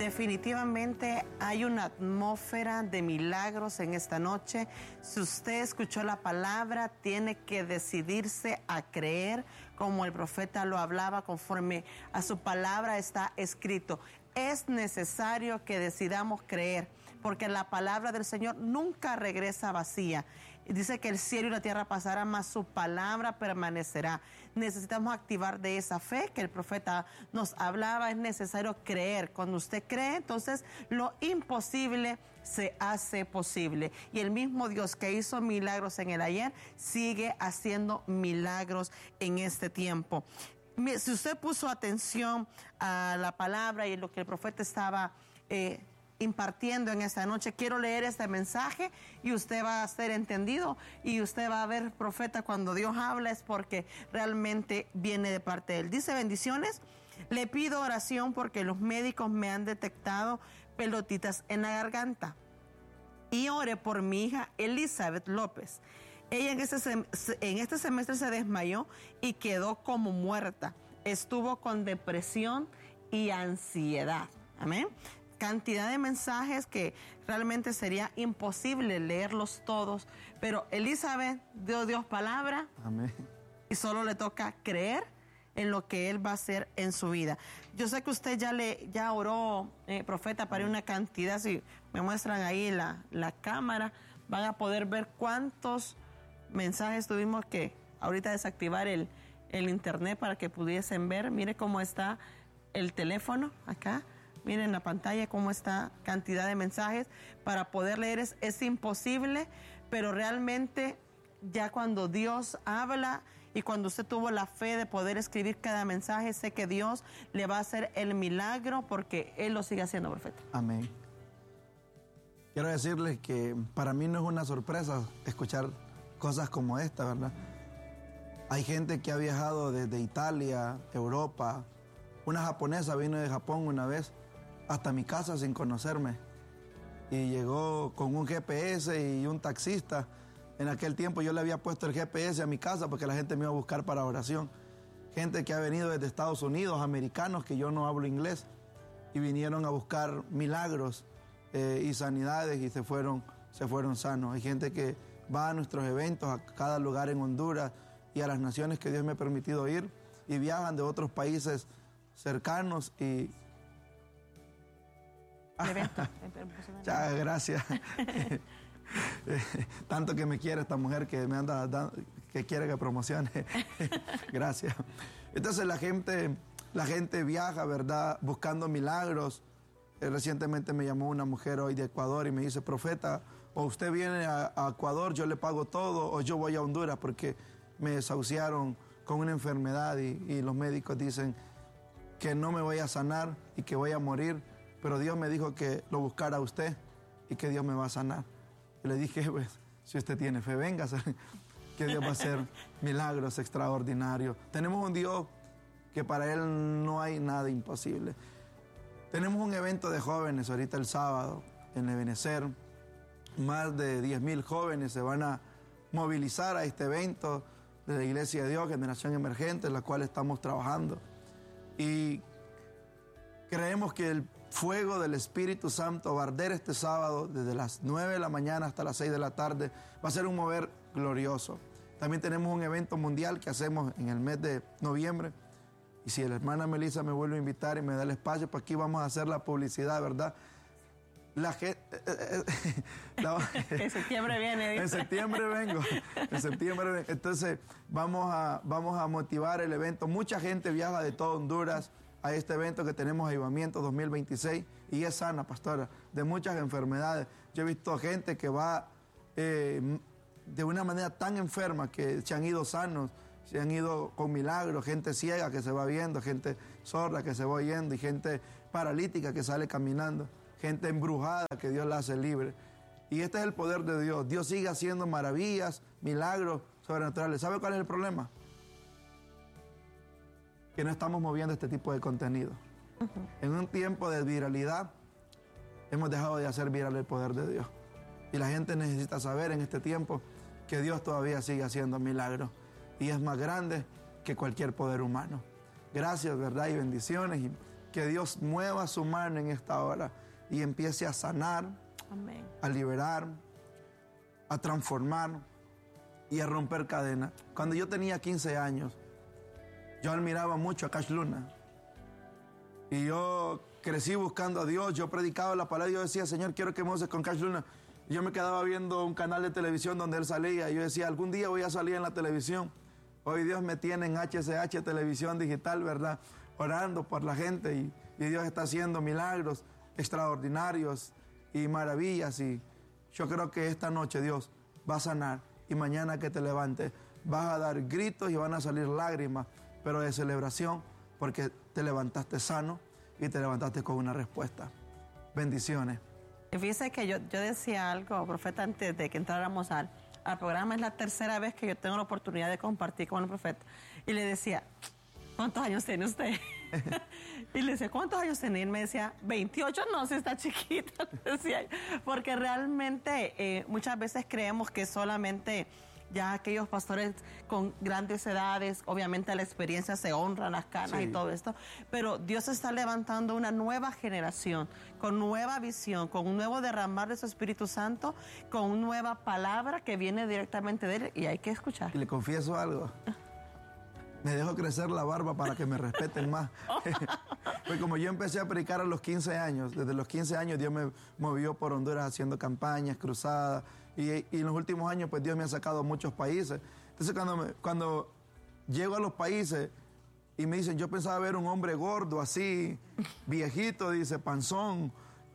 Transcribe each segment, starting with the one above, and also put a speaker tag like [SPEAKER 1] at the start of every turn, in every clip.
[SPEAKER 1] Definitivamente hay una atmósfera de milagros en esta noche. Si usted escuchó la palabra, tiene que decidirse a creer como el profeta lo hablaba, conforme a su palabra está escrito. Es necesario que decidamos creer, porque la palabra del Señor nunca regresa vacía. Dice que el cielo y la tierra pasarán, mas su palabra permanecerá. Necesitamos activar de esa fe que el profeta nos hablaba. Es necesario creer. Cuando usted cree, entonces lo imposible se hace posible. Y el mismo Dios que hizo milagros en el ayer, sigue haciendo milagros en este tiempo. Si usted puso atención a la palabra y lo que el profeta estaba impartiendo en esta noche, quiero leer este mensaje y usted va a ser entendido y usted va a ver, profeta, cuando Dios habla es porque realmente viene de parte de Él. Dice: bendiciones, le pido oración porque los médicos me han detectado pelotitas en la garganta. Y ore por mi hija Elizabeth López. Ella en este semestre se desmayó y quedó como muerta. Estuvo con depresión y ansiedad. Amén. Cantidad de mensajes que realmente sería imposible leerlos todos. Pero Elizabeth dio Dios palabra.
[SPEAKER 2] Amén.
[SPEAKER 1] Y solo le toca creer en lo que Él va a hacer en su vida. Yo sé que usted ya oró, profeta, para una cantidad. Si me muestran ahí la cámara, van a poder ver cuántos mensajes tuvimos que ahorita desactivar el internet para que pudiesen ver. Mire cómo está el teléfono acá. Miren la pantalla cómo está cantidad de mensajes para poder leer. Es imposible, pero realmente ya cuando Dios habla y cuando usted tuvo la fe de poder escribir cada mensaje, sé que Dios le va a hacer el milagro porque Él lo sigue haciendo, profeta.
[SPEAKER 2] Amén. Quiero decirles que para mí no es una sorpresa escuchar cosas como esta, ¿verdad? Hay gente que ha viajado desde Italia, Europa. Una japonesa vino de Japón una vez hasta mi casa sin conocerme y llegó con un GPS y un taxista. En aquel tiempo yo le había puesto el GPS a mi casa porque la gente me iba a buscar para oración. Gente que ha venido desde Estados Unidos, americanos que yo no hablo inglés, y vinieron a buscar milagros y sanidades y se fueron sanos. Hay gente que va a nuestros eventos, a cada lugar en Honduras y a las naciones que Dios me ha permitido ir, y viajan de otros países cercanos y... Ya, gracias. Tanto que me quiere esta mujer que me anda dando, que quiere que promocione. Gracias. Entonces la gente viaja, ¿verdad?, buscando milagros. Recientemente me llamó una mujer hoy de Ecuador y me dice: profeta, o usted viene a Ecuador, yo le pago todo, o yo voy a Honduras porque me desahuciaron con una enfermedad y los médicos dicen que no me voy a sanar y que voy a morir, pero Dios me dijo que lo buscara a usted y que Dios me va a sanar. Y le dije: pues, si usted tiene fe, véngase, que Dios va a hacer milagros extraordinarios. Tenemos un Dios que para Él no hay nada imposible. Tenemos un evento de jóvenes ahorita el sábado en Ebenecer. Más de 10,000 jóvenes se van a movilizar a este evento de la Iglesia de Dios, Generación Emergente, en la cual estamos trabajando. Y creemos que el fuego del Espíritu Santo va a arder este sábado desde las 9 de la mañana hasta las 6 de la tarde. Va a ser un mover glorioso. También tenemos un evento mundial que hacemos en el mes de noviembre. Y si la hermana Melissa me vuelve a invitar y me da el espacio, pues aquí vamos a hacer la publicidad, ¿verdad? La gente...
[SPEAKER 1] En septiembre viene.
[SPEAKER 2] En septiembre vengo. En septiembre vengo. Entonces vamos a motivar el evento. Mucha gente viaja de todo Honduras a este evento que tenemos, Avivamiento 2026, y es sana, pastora, de muchas enfermedades. Yo he visto gente que va de una manera tan enferma que se han ido sanos, se han ido con milagros, gente ciega que se va viendo, gente sorda que se va oyendo, y gente paralítica que sale caminando, gente embrujada que Dios la hace libre. Y este es el poder de Dios. Dios sigue haciendo maravillas, milagros sobrenaturales. ¿Sabe cuál es el problema? Que no estamos moviendo este tipo de contenido. En un tiempo de viralidad, hemos dejado de hacer viral el poder de Dios. Y la gente necesita saber en este tiempo que Dios todavía sigue haciendo milagros. Y es más grande que cualquier poder humano. Gracias, ¿verdad? Y bendiciones. que Dios mueva su mano en esta hora y empiece a sanar,
[SPEAKER 1] Amén.
[SPEAKER 2] a liberar, a transformar y a romper cadenas. Cuando yo tenía 15 años, yo admiraba mucho a Cash Luna. Y yo crecí buscando a Dios, yo predicaba la palabra y yo decía, Señor, quiero que me uses con Cash Luna. Y yo me quedaba viendo un canal de televisión donde él salía y yo decía, algún día voy a salir en la televisión. Hoy Dios me tiene en HCH, televisión digital, ¿verdad? Orando por la gente y Dios está haciendo milagros extraordinarios y maravillas. Y yo creo que esta noche Dios va a sanar y mañana que te levantes vas a dar gritos y van a salir lágrimas, pero de celebración porque te levantaste sano y te levantaste con una respuesta. Bendiciones.
[SPEAKER 1] Fíjese que yo decía algo, profeta, antes de que entráramos al programa. Es la tercera vez que yo tengo la oportunidad de compartir con el profeta. Y le decía, ¿cuántos años tiene usted? Y le decía, ¿cuántos años tiene? Y él me decía, 28, no, si está chiquita. Decía, porque realmente muchas veces creemos que solamente ya aquellos pastores con grandes edades, obviamente la experiencia se honra, las canas y todo esto, pero Dios está levantando una nueva generación, con nueva visión, con un nuevo derramar de su Espíritu Santo, con una nueva palabra que viene directamente de Él y hay que escuchar.
[SPEAKER 2] Y le confieso algo. Me dejo crecer la barba para que me respeten más. Pues como yo empecé a predicar a los 15 años, desde los 15 años Dios me movió por Honduras haciendo campañas, cruzadas, y en los últimos años pues Dios me ha sacado a muchos países. Entonces cuando llego a los países y me dicen, yo pensaba ver un hombre gordo así, viejito, dice, panzón,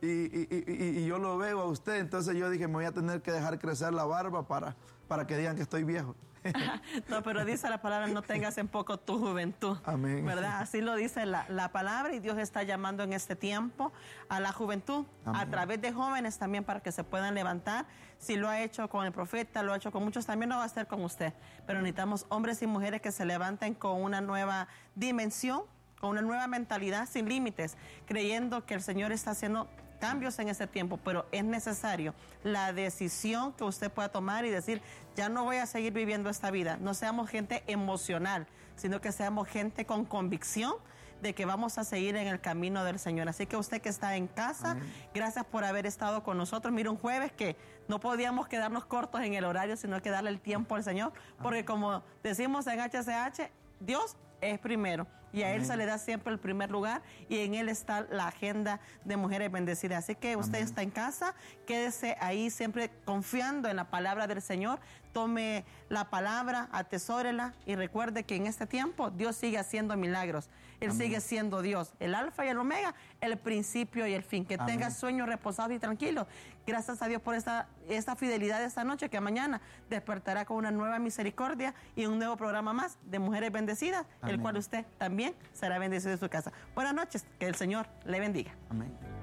[SPEAKER 2] y yo lo veo a usted, entonces yo dije, me voy a tener que dejar crecer la barba para que digan que estoy viejo.
[SPEAKER 1] No, pero dice la palabra, no tengas en poco tu juventud.
[SPEAKER 2] Amén.
[SPEAKER 1] ¿Verdad? Así lo dice la palabra y Dios está llamando en este tiempo a la juventud, a través de jóvenes también para que se puedan levantar. Si lo ha hecho con el profeta, lo ha hecho con muchos, también lo va a hacer con usted. Pero necesitamos hombres y mujeres que se levanten con una nueva dimensión, con una nueva mentalidad sin límites, creyendo que el Señor está haciendo cambios en ese tiempo, pero es necesario la decisión que usted pueda tomar y decir, ya no voy a seguir viviendo esta vida. No seamos gente emocional, sino que seamos gente con convicción de que vamos a seguir en el camino del Señor. Así que usted que está en casa, gracias por haber estado con nosotros. Mira, un jueves que no podíamos quedarnos cortos en el horario, sino que darle el tiempo al Señor, porque como decimos en HCH, Dios es primero y a Él se le da siempre el primer lugar y en Él está la agenda de mujeres bendecidas. Así que usted está en casa, quédese ahí siempre confiando en la palabra del Señor, tome la palabra, atesórela y recuerde que en este tiempo Dios sigue haciendo milagros. Él sigue siendo Dios, el alfa y el omega, el principio y el fin. Que tenga sueños reposados y tranquilos. Gracias a Dios por esta fidelidad de esta noche, que mañana despertará con una nueva misericordia y un nuevo programa más de Mujeres Bendecidas, el cual usted también será bendecido en su casa. Buenas noches, que el Señor le bendiga.
[SPEAKER 2] Amén.